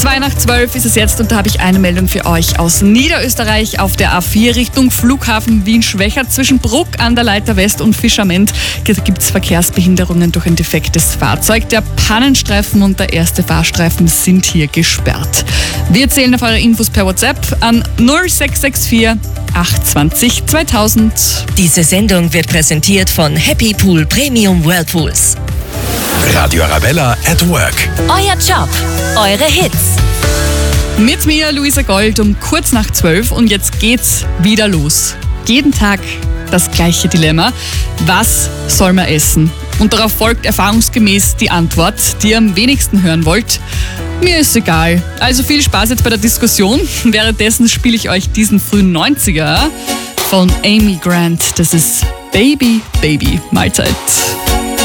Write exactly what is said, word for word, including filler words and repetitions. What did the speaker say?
Zwei nach zwölf ist es jetzt und da habe ich eine Meldung für euch aus Niederösterreich auf der A vier Richtung Flughafen Wien-Schwächert zwischen Bruck an der Leiter West und Fischament. Da gibt es Verkehrsbehinderungen durch ein defektes Fahrzeug. Der Pannenstreifen und der erste Fahrstreifen sind hier gesperrt. Wir zählen auf eure Infos per WhatsApp an null sechs sechs vier acht zwei null zweitausend. Diese Sendung wird präsentiert von Happy Pool Premium Whirlpools. Radio Arabella at Work. Euer Job, eure Hits. Mit mir, Luisa Gold, um kurz nach zwölf und jetzt geht's wieder los. Jeden Tag das gleiche Dilemma. Was soll man essen? Und darauf folgt erfahrungsgemäß die Antwort, die ihr am wenigsten hören wollt. Mir ist egal. Also viel Spaß jetzt bei der Diskussion. Währenddessen spiele ich euch diesen frühen neunziger von Amy Grant. Das ist Baby, Baby, Mahlzeit.